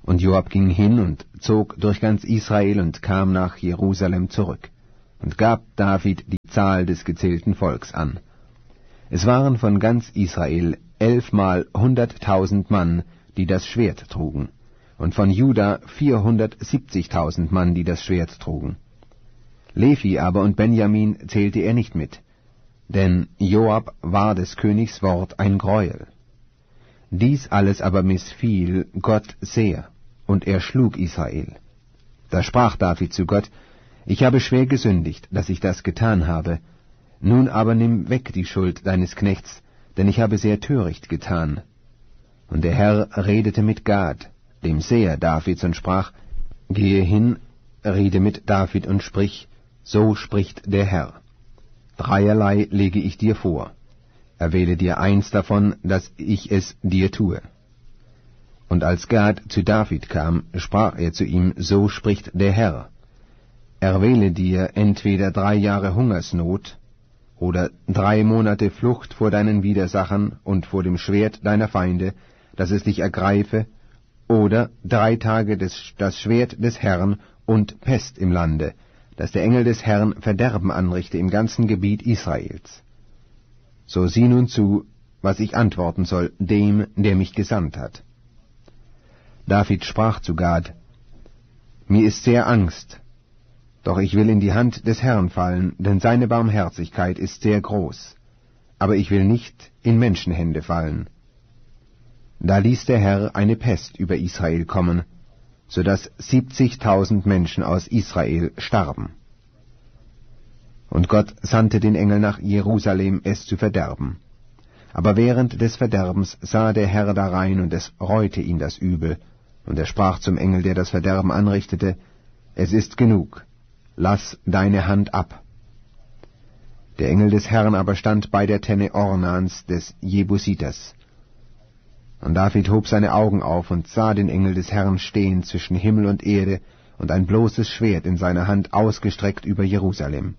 Und Joab ging hin und zog durch ganz Israel und kam nach Jerusalem zurück und gab David die Zahl des gezählten Volks an. Es waren von ganz Israel elfmal hunderttausend Mann, die das Schwert trugen, und von Juda vierhundertsiebzigtausend Mann, die das Schwert trugen. Levi aber und Benjamin zählte er nicht mit, denn Joab war des Königs Wort ein Greuel. Dies alles aber missfiel Gott sehr, und er schlug Israel. Da sprach David zu Gott: Ich habe schwer gesündigt, dass ich das getan habe. Nun aber nimm weg die Schuld deines Knechts, denn ich habe sehr töricht getan. Und der Herr redete mit Gad, dem Seher Davids, und sprach: Gehe hin, rede mit David und sprich: So spricht der Herr. Dreierlei lege ich dir vor. Erwähle dir eins davon, dass ich es dir tue. Und als Gad zu David kam, sprach er zu ihm: So spricht der Herr. Erwähle dir entweder drei Jahre Hungersnot oder drei Monate Flucht vor deinen Widersachern und vor dem Schwert deiner Feinde, dass es dich ergreife, oder drei Tage des, das Schwert des Herrn und Pest im Lande, dass der Engel des Herrn Verderben anrichte im ganzen Gebiet Israels. So sieh nun zu, was ich antworten soll dem, der mich gesandt hat. David sprach zu Gad: Mir ist sehr Angst, doch ich will in die Hand des Herrn fallen, denn seine Barmherzigkeit ist sehr groß, aber ich will nicht in Menschenhände fallen. Da ließ der Herr eine Pest über Israel kommen, so dass siebzigtausend Menschen aus Israel starben. Und Gott sandte den Engel nach Jerusalem, es zu verderben. Aber während des Verderbens sah der Herr darein, und es reute ihn das Übel, und er sprach zum Engel, der das Verderben anrichtete: Es ist genug, lass deine Hand ab. Der Engel des Herrn aber stand bei der Tenne Ornans des Jebusiters. Und David hob seine Augen auf und sah den Engel des Herrn stehen zwischen Himmel und Erde und ein bloßes Schwert in seiner Hand ausgestreckt über Jerusalem.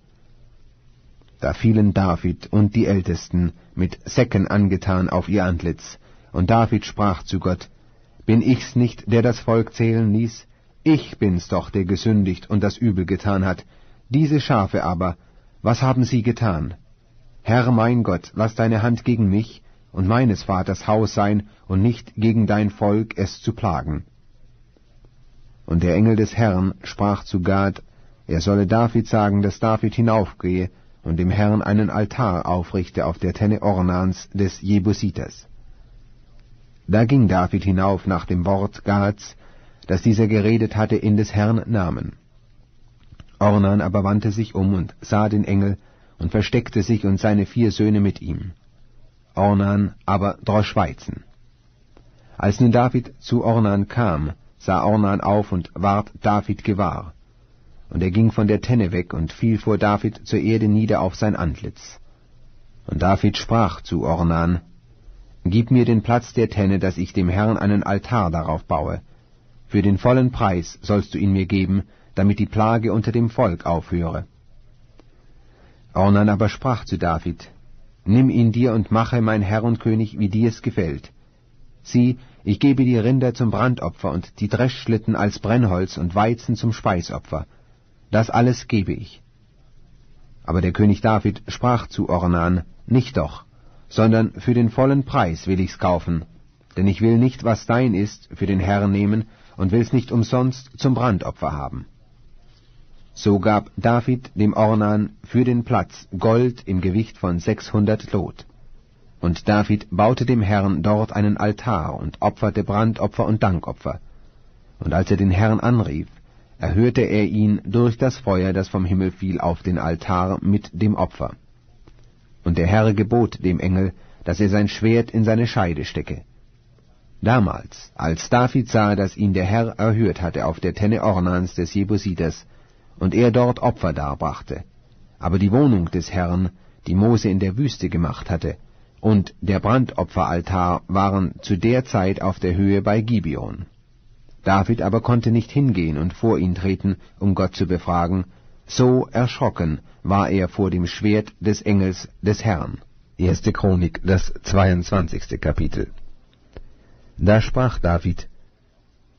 Da fielen David und die Ältesten mit Säcken angetan auf ihr Antlitz, und David sprach zu Gott: Bin ich's nicht, der das Volk zählen ließ? Ich bin's doch, der gesündigt und das Übel getan hat. Diese Schafe aber, was haben sie getan? Herr mein Gott, lass deine Hand gegen mich und meines Vaters Haus sein, und nicht gegen dein Volk, es zu plagen. Und der Engel des Herrn sprach zu Gad, er solle David sagen, dass David hinaufgehe und dem Herrn einen Altar aufrichte auf der Tenne Ornans des Jebusiters. Da ging David hinauf nach dem Wort Gads, das dieser geredet hatte in des Herrn Namen. Ornan aber wandte sich um und sah den Engel und versteckte sich und seine vier Söhne mit ihm. Ornan aber drosch Weizen. Als nun David zu Ornan kam, sah Ornan auf und ward David gewahr. Und er ging von der Tenne weg und fiel vor David zur Erde nieder auf sein Antlitz. Und David sprach zu Ornan: Gib mir den Platz der Tenne, dass ich dem Herrn einen Altar darauf baue. Für den vollen Preis sollst du ihn mir geben, damit die Plage unter dem Volk aufhöre. Ornan aber sprach zu David: Nimm ihn dir und mache, mein Herr und König, wie dir es gefällt. Sieh, ich gebe die Rinder zum Brandopfer und die Dreschschlitten als Brennholz und Weizen zum Speisopfer. Das alles gebe ich. Aber der König David sprach zu Ornan: Nicht doch, sondern für den vollen Preis will ich's kaufen, denn ich will nicht, was dein ist, für den Herrn nehmen und will's nicht umsonst zum Brandopfer haben. So gab David dem Ornan für den Platz Gold im Gewicht von sechshundert Lot. Und David baute dem Herrn dort einen Altar und opferte Brandopfer und Dankopfer. Und als er den Herrn anrief, erhörte er ihn durch das Feuer, das vom Himmel fiel, auf den Altar mit dem Opfer. Und der Herr gebot dem Engel, dass er sein Schwert in seine Scheide stecke. Damals, als David sah, dass ihn der Herr erhört hatte auf der Tenne Ornans des Jebusiters, und er dort Opfer darbrachte, aber die Wohnung des Herrn, die Mose in der Wüste gemacht hatte, und der Brandopferaltar waren zu der Zeit auf der Höhe bei Gibeon. David aber konnte nicht hingehen und vor ihn treten, um Gott zu befragen, so erschrocken war er vor dem Schwert des Engels des Herrn. Erste Chronik, das zweiundzwanzigste Kapitel. Da sprach David: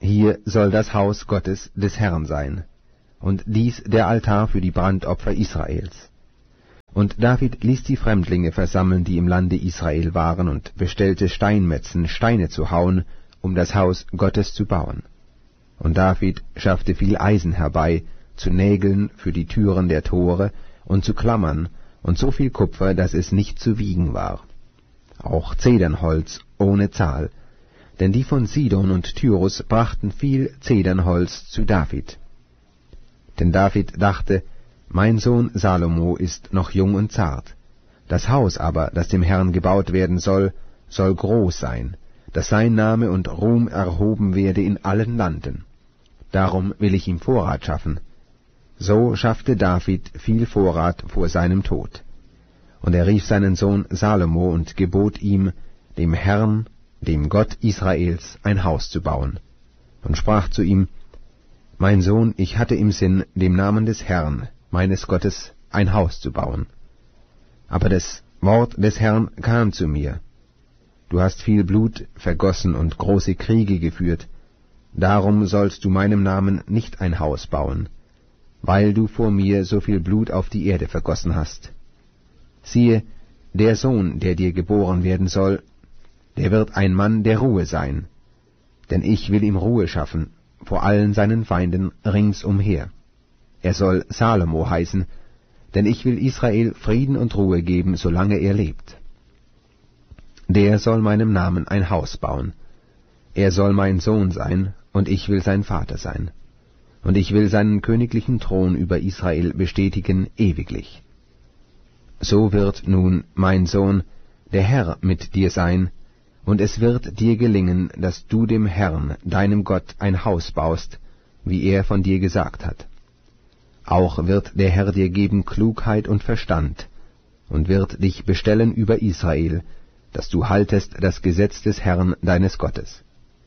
hier soll das Haus Gottes des Herrn sein, und dies der Altar für die Brandopfer Israels. Und David ließ die Fremdlinge versammeln, die im Lande Israel waren, und bestellte Steinmetzen, Steine zu hauen, um das Haus Gottes zu bauen. Und David schaffte viel Eisen herbei, zu Nägeln für die Türen der Tore und zu Klammern, und so viel Kupfer, dass es nicht zu wiegen war. Auch Zedernholz ohne Zahl, denn die von Sidon und Tyrus brachten viel Zedernholz zu David. Denn David dachte, mein Sohn Salomo ist noch jung und zart. Das Haus aber, das dem Herrn gebaut werden soll, soll groß sein, dass sein Name und Ruhm erhoben werde in allen Landen. Darum will ich ihm Vorrat schaffen. So schaffte David viel Vorrat vor seinem Tod. Und er rief seinen Sohn Salomo und gebot ihm, dem Herrn, dem Gott Israels, ein Haus zu bauen. Und sprach zu ihm, mein Sohn, ich hatte im Sinn, dem Namen des Herrn, meines Gottes, ein Haus zu bauen. Aber das Wort des Herrn kam zu mir. Du hast viel Blut vergossen und große Kriege geführt, darum sollst du meinem Namen nicht ein Haus bauen, weil du vor mir so viel Blut auf die Erde vergossen hast. Siehe, der Sohn, der dir geboren werden soll, der wird ein Mann der Ruhe sein, denn ich will ihm Ruhe schaffen vor allen seinen Feinden ringsumher. Er soll Salomo heißen, denn ich will Israel Frieden und Ruhe geben, solange er lebt. Der soll meinem Namen ein Haus bauen. Er soll mein Sohn sein, und ich will sein Vater sein. Und ich will seinen königlichen Thron über Israel bestätigen ewiglich. So wird nun, mein Sohn, der Herr mit dir sein, und es wird dir gelingen, dass du dem Herrn, deinem Gott, ein Haus baust, wie er von dir gesagt hat. Auch wird der Herr dir geben Klugheit und Verstand, und wird dich bestellen über Israel, dass du haltest das Gesetz des Herrn deines Gottes.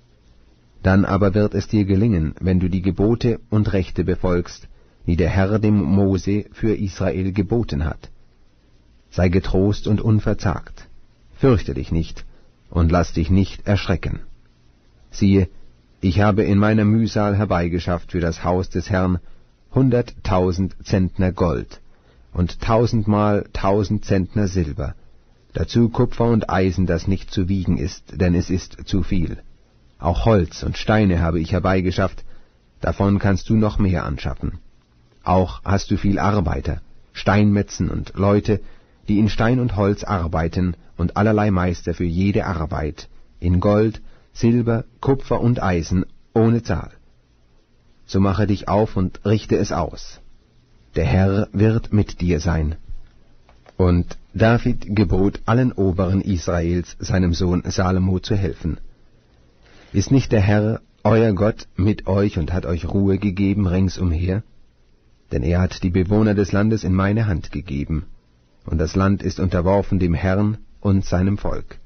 Dann aber wird es dir gelingen, wenn du die Gebote und Rechte befolgst, die der Herr dem Mose für Israel geboten hat. Sei getrost und unverzagt, fürchte dich nicht, und lass dich nicht erschrecken. Siehe, ich habe in meiner Mühsal herbeigeschafft für das Haus des Herrn hunderttausend Zentner Gold und tausendmal tausend Zentner Silber, dazu Kupfer und Eisen, das nicht zu wiegen ist, denn es ist zu viel. Auch Holz und Steine habe ich herbeigeschafft, davon kannst du noch mehr anschaffen. Auch hast du viel Arbeiter, Steinmetzen und Leute, die in Stein und Holz arbeiten, und allerlei Meister für jede Arbeit, in Gold, Silber, Kupfer und Eisen, ohne Zahl. So mache dich auf und richte es aus. Der Herr wird mit dir sein. Und David gebot allen Oberen Israels, seinem Sohn Salomo zu helfen. Ist nicht der Herr, euer Gott, mit euch und hat euch Ruhe gegeben ringsumher? Denn er hat die Bewohner des Landes in meine Hand gegeben, und das Land ist unterworfen dem Herrn und seinem Volk.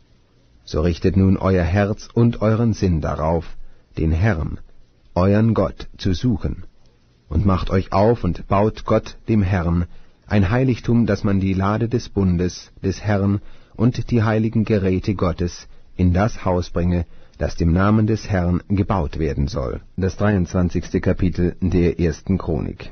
So richtet nun euer Herz und euren Sinn darauf, den Herrn, euren Gott, zu suchen, und macht euch auf und baut Gott, dem Herrn, ein Heiligtum, dass man die Lade des Bundes, des Herrn und die heiligen Geräte Gottes in das Haus bringe, das dem Namen des Herrn gebaut werden soll. Das dreiundzwanzigste Kapitel der ersten Chronik.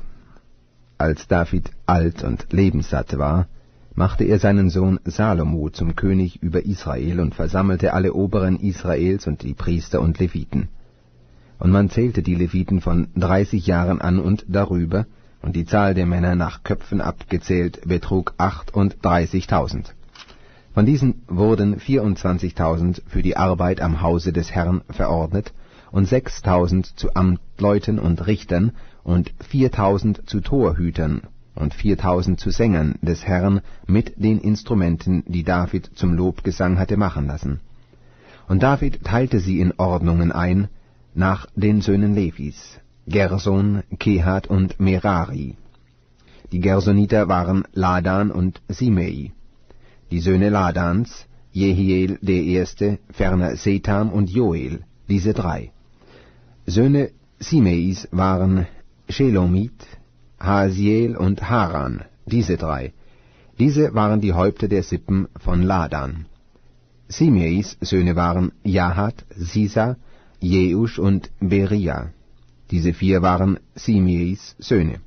Als David alt und lebenssatt war, machte er seinen Sohn Salomo zum König über Israel und versammelte alle Oberen Israels und die Priester und Leviten. Und man zählte die Leviten von dreißig Jahren an und darüber, und die Zahl der Männer nach Köpfen abgezählt betrug achtunddreißigtausend. Von diesen wurden vierundzwanzigtausend für die Arbeit am Hause des Herrn verordnet, und sechstausend zu Amtleuten und Richtern, und viertausend zu Torhütern, und viertausend zu Sängern des Herrn mit den Instrumenten, die David zum Lobgesang hatte machen lassen. Und David teilte sie in Ordnungen ein, nach den Söhnen Levis, Gerson, Kehat und Merari. Die Gersoniter waren Ladan und Simei. Die Söhne Ladans, Jehiel der Erste, ferner Setam und Joel, diese drei. Söhne Simeis waren Shelomit, Hasiel und Haran, diese drei. Diese waren die Häupter der Sippen von Ladan. Simeis Söhne waren Jahat, Sisa, Jeusch und Beria. Diese vier waren Simeis Söhne.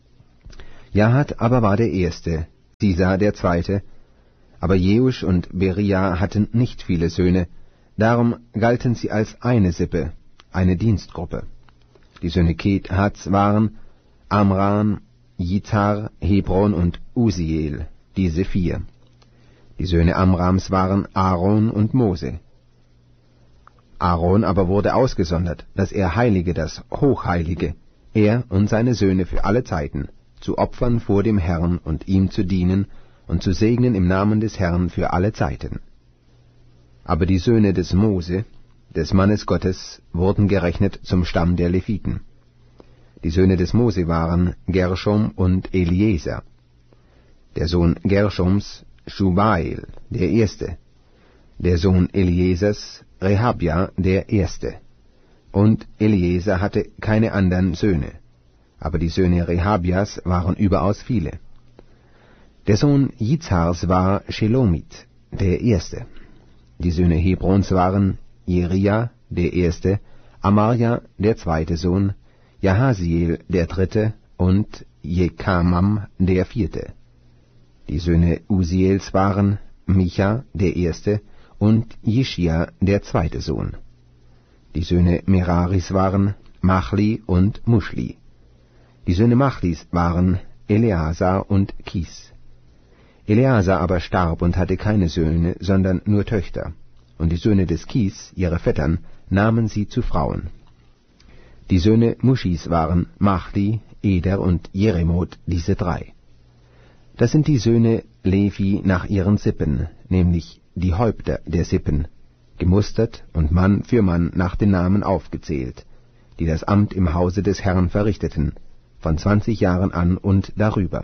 Jahat aber war der erste, Sisa der zweite, aber Jeusch und Beria hatten nicht viele Söhne, darum galten sie als eine Sippe, eine Dienstgruppe. Die Söhne Kehats waren Amram, Jithar, Hebron und Usiel, diese vier. Die Söhne Amrams waren Aaron und Mose. Aaron aber wurde ausgesondert, dass er heilige das Hochheilige, er und seine Söhne für alle Zeiten, zu opfern vor dem Herrn und ihm zu dienen und zu segnen im Namen des Herrn für alle Zeiten. Aber die Söhne des Mose, des Mannes Gottes, wurden gerechnet zum Stamm der Leviten. Die Söhne des Mose waren Gershom und Eliezer. Der Sohn Gershoms, Schubael, der Erste. Der Sohn Eliezers, Rehabja, der Erste. Und Eliezer hatte keine anderen Söhne, aber die Söhne Rehabjas waren überaus viele. Der Sohn Jizhars war Shelomit, der Erste. Die Söhne Hebrons waren Jeria, der Erste, Amarja, der zweite Sohn, Jahasiel, der dritte, und Jekamam, der vierte. Die Söhne Usiels waren Micha, der erste, und Jischia, der zweite Sohn. Die Söhne Meraris waren Machli und Muschli. Die Söhne Machlis waren Eleazar und Kis. Eleazar aber starb und hatte keine Söhne, sondern nur Töchter, und die Söhne des Kis, ihre Vettern, nahmen sie zu Frauen. Die Söhne Muschis waren Machli, Eder und Jeremoth, diese drei. Das sind die Söhne Levi nach ihren Sippen, nämlich die Häupter der Sippen, gemustert und Mann für Mann nach den Namen aufgezählt, die das Amt im Hause des Herrn verrichteten, von zwanzig Jahren an und darüber.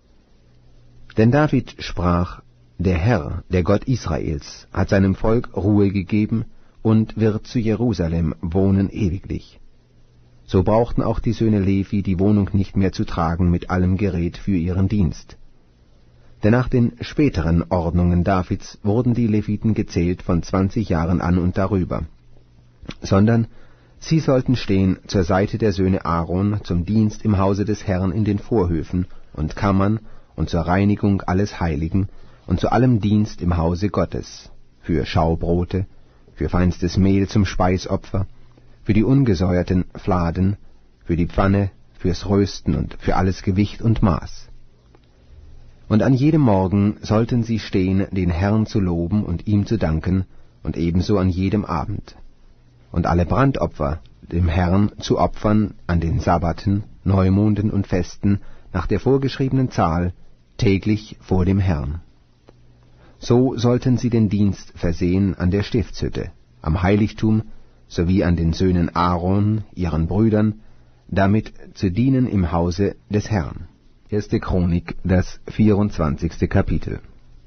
Denn David sprach, der Herr, der Gott Israels, hat seinem Volk Ruhe gegeben und wird zu Jerusalem wohnen ewiglich. So brauchten auch die Söhne Levi die Wohnung nicht mehr zu tragen mit allem Gerät für ihren Dienst. Denn nach den späteren Ordnungen Davids wurden die Leviten gezählt von zwanzig Jahren an und darüber, sondern sie sollten stehen zur Seite der Söhne Aaron zum Dienst im Hause des Herrn in den Vorhöfen und Kammern und zur Reinigung alles Heiligen und zu allem Dienst im Hause Gottes, für Schaubrote, für feinstes Mehl zum Speisopfer, für die ungesäuerten Fladen, für die Pfanne, fürs Rösten und für alles Gewicht und Maß. Und an jedem Morgen sollten sie stehen, den Herrn zu loben und ihm zu danken, und ebenso an jedem Abend. Und alle Brandopfer dem Herrn zu opfern an den Sabbaten, Neumonden und Festen nach der vorgeschriebenen Zahl, täglich vor dem Herrn. So sollten sie den Dienst versehen an der Stiftshütte, am Heiligtum, sowie an den Söhnen Aaron, ihren Brüdern, damit zu dienen im Hause des Herrn. Erste Chronik, das vierundzwanzigste Kapitel.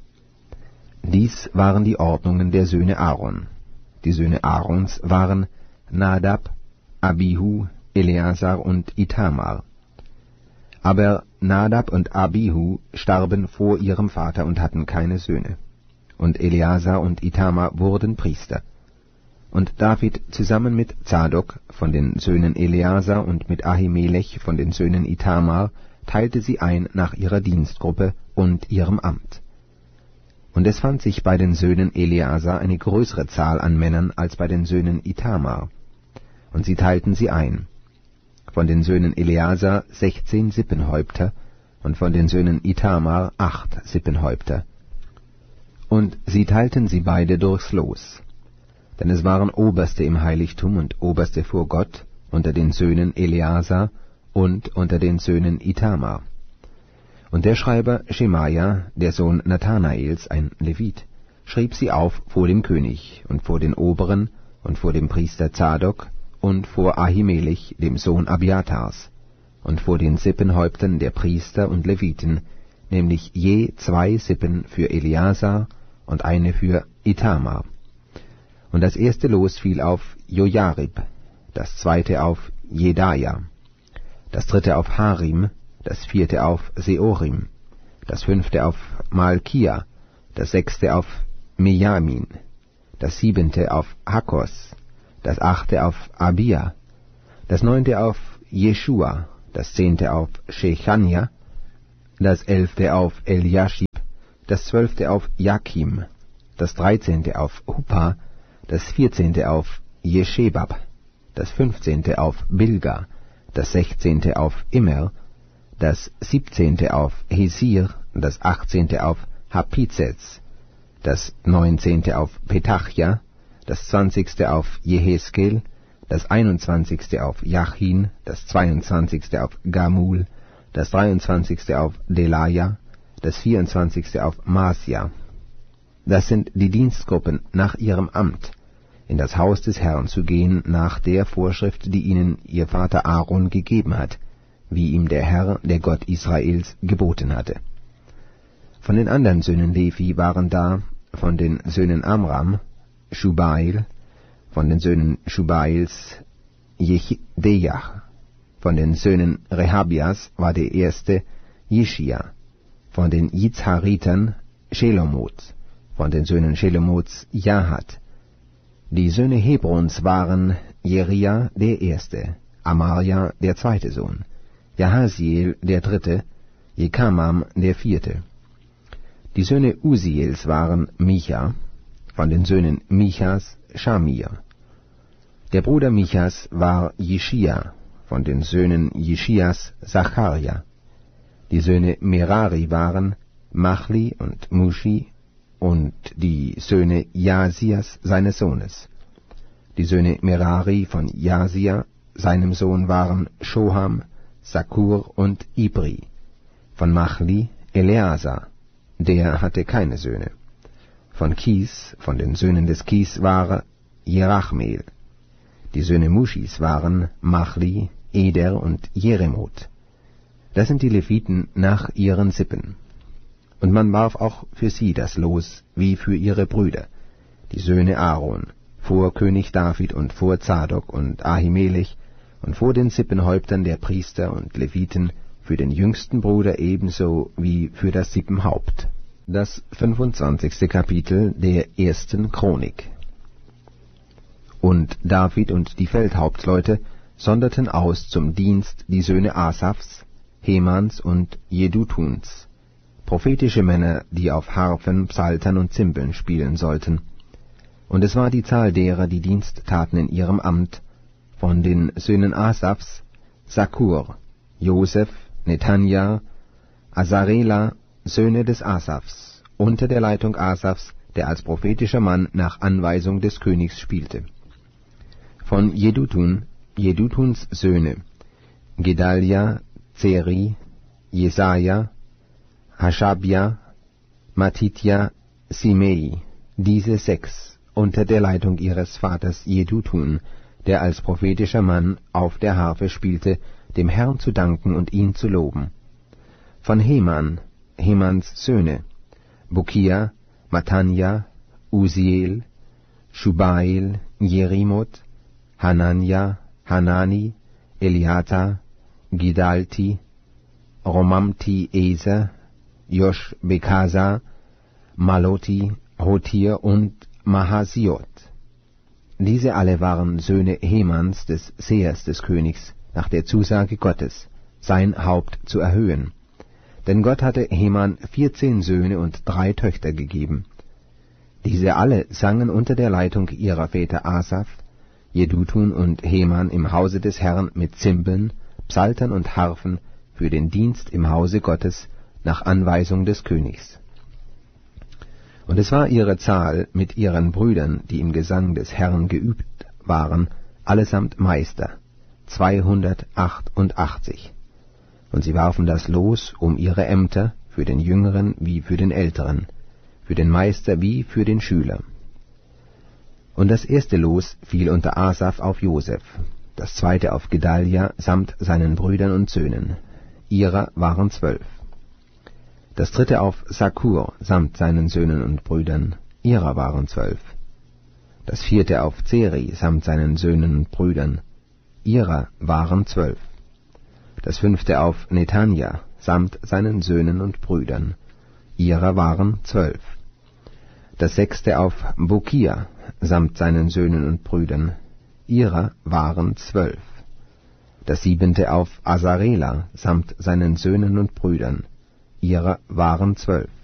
Dies waren die Ordnungen der Söhne Aaron. Die Söhne Aarons waren Nadab, Abihu, Eleazar und Ithamar. Aber Nadab und Abihu starben vor ihrem Vater und hatten keine Söhne. Und Eleazar und Ithamar wurden Priester. Und David zusammen mit Zadok von den Söhnen Eleazar und mit Ahimelech von den Söhnen Ithamar teilte sie ein nach ihrer Dienstgruppe und ihrem Amt. Und es fand sich bei den Söhnen Eleazar eine größere Zahl an Männern als bei den Söhnen Ithamar. Und sie teilten sie ein. Von den Söhnen Eleazar sechzehn Sippenhäupter und von den Söhnen Ithamar acht Sippenhäupter. Und sie teilten sie beide durchs Los. Denn es waren Oberste im Heiligtum und Oberste vor Gott unter den Söhnen Eleazar und unter den Söhnen Ithamar. Und der Schreiber Schemaja, der Sohn Nathanaels, ein Levit, schrieb sie auf vor dem König und vor den Oberen und vor dem Priester Zadok und vor Ahimelech, dem Sohn Abiatars, und vor den Sippenhäuptern der Priester und Leviten, nämlich je zwei Sippen für Eleazar und eine für Ithamar. Und das erste Los fiel auf Jojarib, das zweite auf Jedaja, das dritte auf Harim, das vierte auf Seorim, das fünfte auf Malkia, das sechste auf Mejamin, das siebente auf Hakos, das achte auf Abia, das neunte auf Jeschua, das zehnte auf Shechania, das elfte auf Eliaschib, das zwölfte auf Jakim, das dreizehnte auf Huppa, das vierzehnte auf Jeschebab, das fünfzehnte auf Bilga, das sechzehnte auf Immer, das siebzehnte auf Hesir, das achtzehnte auf Hapizez, das neunzehnte auf Petachia, das zwanzigste auf Jeheskel, das einundzwanzigste auf Jachin, das zweiundzwanzigste auf Gamul, das dreiundzwanzigste auf Delaja, das vierundzwanzigste auf Masja. Das sind die Dienstgruppen nach ihrem Amt, in das Haus des Herrn zu gehen, nach der Vorschrift, die ihnen ihr Vater Aaron gegeben hat, wie ihm der Herr, der Gott Israels, geboten hatte. Von den anderen Söhnen Levi waren da, von den Söhnen Amram, Schubail, von den Söhnen Schubails, Jechdeach, von den Söhnen Rehabias war der erste Jeschia, von den Yitzharitern Shelomot, von den Söhnen Shelomots Jahat. Die Söhne Hebrons waren Jeria der erste, Amaria der zweite Sohn, Jahaziel der dritte, Jekamam der vierte. Die Söhne Usiels waren Micha, von den Söhnen Michas Schamir. Der Bruder Michas war Jeschia, von den Söhnen Jeschias Zacharia. Die Söhne Merari waren Machli und Mushi und die Söhne Jasias seines Sohnes. Die Söhne Merari von Jasia, seinem Sohn, waren Shoham, Sakur und Ibri. Von Machli Eleazar, der hatte keine Söhne. Von Kis, von den Söhnen des Kis, war Jerachmeel. Die Söhne Muschis waren Machli, Eder und Jeremot. Das sind die Leviten nach ihren Sippen. Und man warf auch für sie das Los, wie für ihre Brüder, die Söhne Aaron, vor König David und vor Zadok und Ahimelech und vor den Sippenhäuptern der Priester und Leviten, für den jüngsten Bruder ebenso wie für das Sippenhaupt. Das fünfundzwanzigste Kapitel der ersten Chronik. Und David und die Feldhauptleute sonderten aus zum Dienst die Söhne Asafs, Hemans und Jedutuns, prophetische Männer, die auf Harfen, Psaltern und Zimbeln spielen sollten. Und es war die Zahl derer, die Dienst taten in ihrem Amt, von den Söhnen Asafs, Sakur, Joseph, Netanja, Asarela, Söhne des Asafs, unter der Leitung Asafs, der als prophetischer Mann nach Anweisung des Königs spielte. Von Jedutun, Jedutuns Söhne, Gedalia, Zeri, Jesaja, Hashabja, Matitja, Simei, diese sechs, unter der Leitung ihres Vaters Jedutun, der als prophetischer Mann auf der Harfe spielte, dem Herrn zu danken und ihn zu loben. Von Heman, Hemans Söhne, Bukia, Matanja, Uziel, Schubail, Jerimot, Hanania, Hanani, Eliata, Gidalti, Romamti Eser, Josh Bekasa, Maloti, Hotir und Mahasiot. Diese alle waren Söhne Hemans, des Sehers des Königs, nach der Zusage Gottes, sein Haupt zu erhöhen. Denn Gott hatte Heman vierzehn Söhne und drei Töchter gegeben. Diese alle sangen unter der Leitung ihrer Väter Asaf, Jedutun und Heman im Hause des Herrn mit Zimbeln, Psaltern und Harfen für den Dienst im Hause Gottes nach Anweisung des Königs. Und es war ihre Zahl mit ihren Brüdern, die im Gesang des Herrn geübt waren, allesamt Meister, zweihundertachtundachtzig. Und sie warfen das Los um ihre Ämter, für den Jüngeren wie für den Älteren, für den Meister wie für den Schüler. Und das erste Los fiel unter Asaf auf Joseph, das zweite auf Gedalia samt seinen Brüdern und Söhnen, ihrer waren zwölf. Das dritte auf Sakur samt seinen Söhnen und Brüdern, ihrer waren zwölf. Das vierte auf Zeri samt seinen Söhnen und Brüdern, ihrer waren zwölf. Das fünfte auf Netanja samt seinen Söhnen und Brüdern, ihrer waren zwölf. Das sechste auf Bukia samt seinen Söhnen und Brüdern, ihrer waren zwölf. Das siebente auf Asarela samt seinen Söhnen und Brüdern, ihrer waren zwölf.